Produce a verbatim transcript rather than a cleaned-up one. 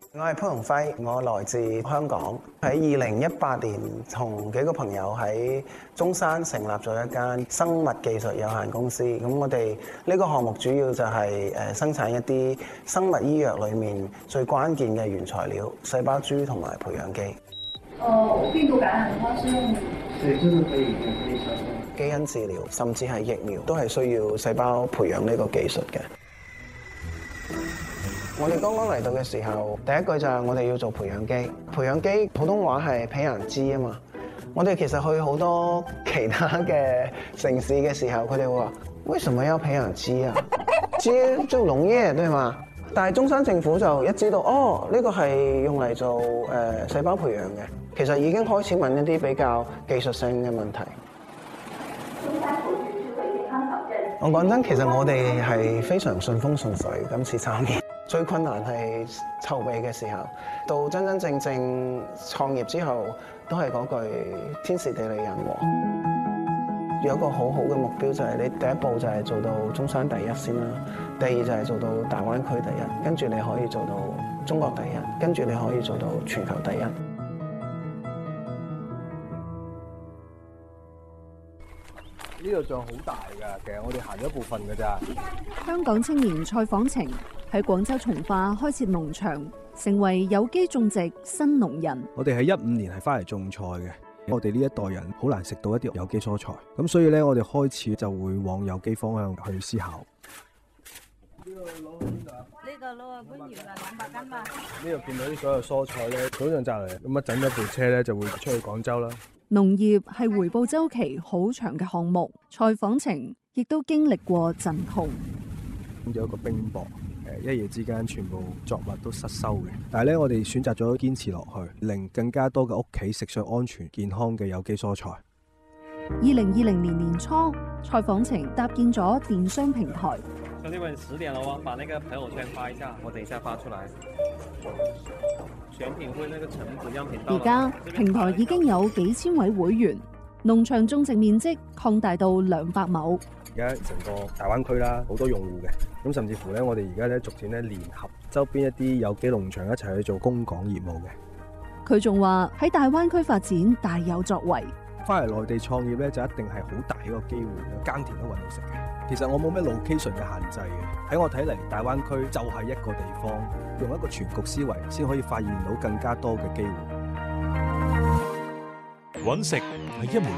我係潘鴻輝，我來自香港。喺二零一八年，同幾個朋友喺中山成立咗一間生物技術有限公司。咁我哋呢個項目主要就係誒生產一啲生物醫藥裡面最關鍵嘅原材料——細胞株同埋培養基。 哦，病毒感染的話是用？ 對，就是可以可以操作。 基因治療甚至係疫苗都係需要細胞培養呢個技術嘅。我哋剛剛嚟到嘅時候，第一句就係我哋要做培養基。培養基普通話係培養基啊嘛。我哋其實去好多其他嘅城市嘅時候，佢哋會話：為什麼要培養基啊？基就農業對嘛？但係中山政府就一知道，哦，呢個係用嚟做誒、呃、細胞培養嘅，其實已經開始問一啲比較技術性嘅問題。我講真，其實我哋係非常順風順水，今次參與。最困難係籌備嘅時候，到真真正正創業之後，都係嗰句天時地利人和。有一個好好嘅目標就係你第一步就係做到中山第一先啦，第二就係做到大灣區第一，跟住你可以做到中國第一，跟住你可以做到全球第一。 呢度仲好大㗎，其實我哋行咗一部分㗎咋。 香港青年蔡訪程喺廣州從化開設農場，成為有機種植新農人。 我哋喺一五年係翻嚟種菜嘅，我哋呢一代人好難食到一啲有機蔬菜，咁所以咧我哋開始就會往有機方向去思考。呢個攞去邊度啊？ 呢個攞去官窯啦，兩百斤嘛。 呢度見到啲所有蔬菜咧，早上摘嚟，咁一陣一部車咧就會出去廣州啦。 農業係回報週期好長嘅項目，蔡訪程亦都經歷過陣痛。 咁有一個冰雹，誒一夜之間全部作物都失收嘅。但係咧，我哋選擇咗堅持落去，令更加多嘅屋企食上安全健康嘅有機蔬菜。 二零二零年年初，蔡訪程搭建咗電商平台。 兄弟們，十點了喎，把那個朋友圈發一下，我等一下發出來。選品會那個橙子樣品到。 而家平台已經有幾千位會員，農場種植面積擴大到兩百畝。 而家成個大灣區啦，好多用戶嘅，咁甚至乎咧，我哋而家咧逐漸咧聯合周邊一啲有機農場一齊去做供港業務嘅。 佢仲話喺大灣區發展大有作為。 翻嚟內地創業咧，就一定係好大一個機會嘅，耕田都揾到食嘅。其實我冇咩 location 嘅限制嘅，喺我睇嚟，大灣區就係一個地方，用一個全局思維，先可以發現到更加多嘅機會。 揾食係一門